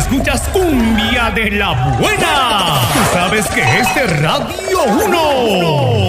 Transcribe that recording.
escuchas cumbia de la buena. Tú sabes que este Radio 1.